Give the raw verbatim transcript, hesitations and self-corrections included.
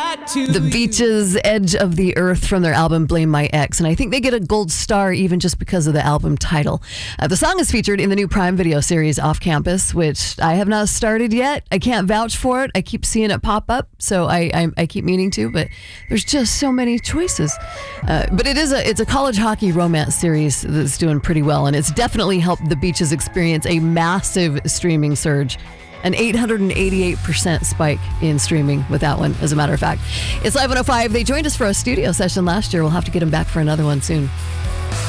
back to The Beaches, Edge of the Earth from their album Blame My Ex. And I think they get a gold star even just because of the album title. Uh, the song is featured in the new Prime Video series Off Campus, which I have not started yet. I can't vouch for it. I keep seeing it pop up, so I, I, I keep meaning to, but there's just so many choices. Uh, but it is a it's a college hockey romance series that's doing pretty well, and it's definitely helped the Beaches experience a massive streaming surge. An eight hundred eighty-eight percent spike in streaming with that one, as a matter of fact. It's Live one oh five. They joined us for a studio session last year. We'll have to get them back for another one soon.